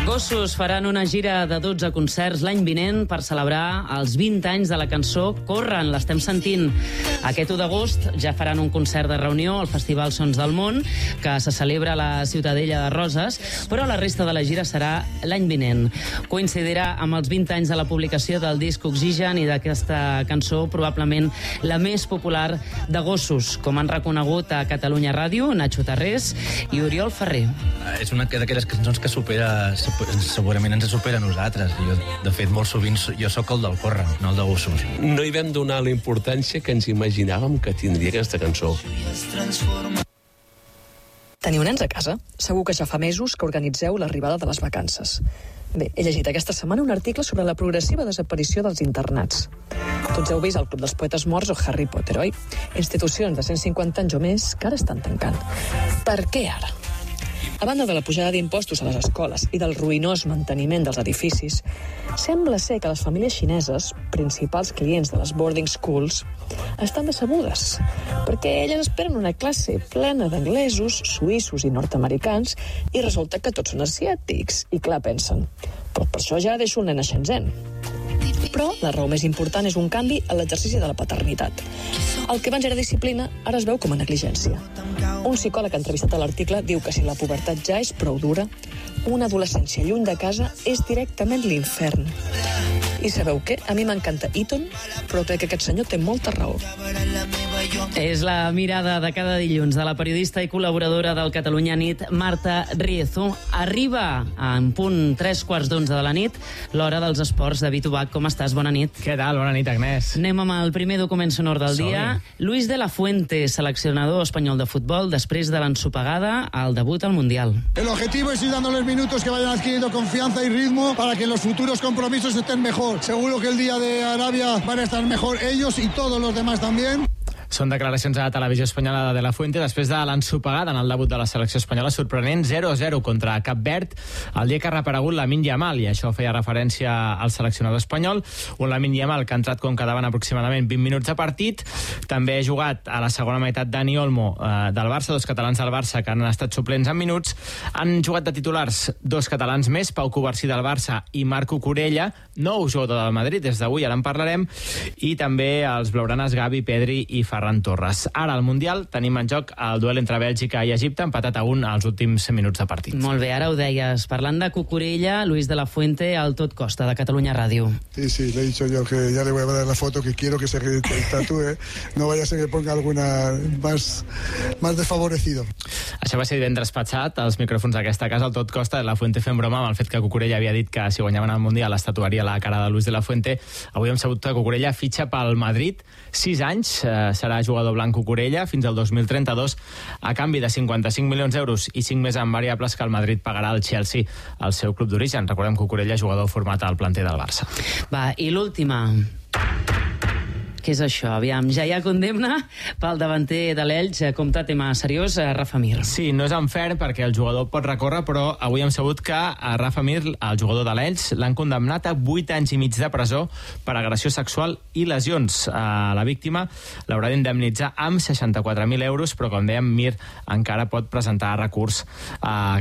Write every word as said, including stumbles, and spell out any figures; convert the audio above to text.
Gossos faran una gira de dotze concerts l'any vinent per celebrar els vint anys de la cançó Corren, l'estem sentint. Aquest u d'agost ja faran un concert de reunió al Festival Sons del Món, que se celebra a la Ciutadella de Roses, però la resta de la gira serà l'any vinent. Coincidirà amb els vint anys de la publicació del disc Oxigen i d'aquesta cançó, probablement la més popular de Gossos, com han reconegut a Catalunya Ràdio, Nacho Tarrés i Oriol Ferrer. És una d'aquelles cançons que supera, segurament ens supera a nosaltres. Jo, de fet, molt sovint jo sóc el del Corren, no el de Gossos. No hi vam donar la importància que ens imaginàvem que tindria aquesta cançó. Teniu nens a casa? Segur que ja fa mesos que organitzeu l'arribada de les vacances. Bé, he llegit aquesta setmana un article sobre la progressiva desaparició dels internats. Tots heu vist el Club dels Poetes Morts o Harry Potter, oi? Institucions de cent cinquanta anys o més que ara estan tancant. Per què ara? A banda de la pujada d'impostos a les escoles i del ruïnós manteniment dels edificis, sembla ser que les famílies xineses, principals clients de les boarding schools, estan decebudes, perquè elles esperen una classe plena d'anglesos, suïssos i nord-americans, i resulta que tots són asiàtics. I clar, pensen, però per això ja deixo el nen a Shenzhen. Però la raó més important és un canvi a l'exercici de la paternitat. El que abans era disciplina, ara es veu com a negligència. Un psicòleg entrevistat a l'article diu que si la pubertat ja és prou dura, una adolescència lluny de casa és directament l'infern. I sabeu què? A mi m'encanta Eton, però crec que aquest senyor té molta raó. És la mirada de cada dilluns de la periodista i col·laboradora del Catalunya Nit, Marta Riezo. Arriba en punt tres quarts d'onze de la nit, l'hora dels esports. David Ubach, com estàs? Bona nit. Què tal? Bona nit, Agnès. Anem amb el primer document sonor del Som-hi. dia. Luis de la Fuente, seleccionador espanyol de futbol, després de l'ensopegada al debut al Mundial. El objetivo es ir dándoles minutos que vayan adquiriendo confianza y ritmo para que en los futuros compromisos estén mejor. Seguro que el día de Arabia van a estar mejor ellos y todos los demás también. Són declaracions a la televisió espanyola de De La Fuente després de l'ensopegada en el debut de la selecció espanyola sorprenent zero a zero contra Cap Verd el dia que ha reaparegut Lamine Yamal, i això feia referència al seleccionador espanyol, un Lamine Yamal que ha entrat com quedaven aproximadament vint minuts de partit. També ha jugat a la segona meitat Dani Olmo eh, del Barça, dos catalans del Barça que han estat suplents en minuts. Han jugat de titulars dos catalans més, Pau Covarsí del Barça i Marco Corella, nou jugador del Madrid des d'avui, ara en parlarem, i també els blaugranes Gavi, Pedri i Ferran Torres. Ara al Mundial tenim en joc el duel entre Bèlgica i Egipte, empatat a un als últims minuts de partit. Molt bé, ara ho deies. Parlant de Cucurella, Luis de la Fuente al Tot Costa, de Catalunya Ràdio. Sí, sí, le he dicho yo que ya le voy a dar la foto, que quiero que se tatúe. No vaya a ser que ponga alguna más, más desfavorecido. Això va ser divendres passat, als micròfons d'aquesta casa, el Tot Costa, de la Fuente fent broma amb el fet que Cucurella havia dit que si guanyaven el Mundial es tatuaria la cara de Luis de la Fuente. Avui hem sabut que Cucurella fitxa pel Madrid, sis anys, eh, serà jugador blanc Cucurella fins al dos mil trenta-dos, a canvi de cinquanta-cinc milions d'euros i cinc més en variables que el Madrid pagarà al Chelsea, el seu club d'origen. Recordem que Cucurella, jugador format al planter del Barça. Va, i l'última. Què és això? Aviam, ja hi ha condemna pel davanter de l'Elx, compte tema seriós, Rafa Mir. Sí, no és en ferm perquè el jugador pot recórrer, però avui hem sabut que a Rafa Mir, el jugador de l'Elx, l'han condemnat a vuit anys i mig de presó per agressió sexual i lesions. A la víctima l'haurà d'indemnitzar amb seixanta-quatre mil euros, però com dèiem, Mir encara pot presentar recurs a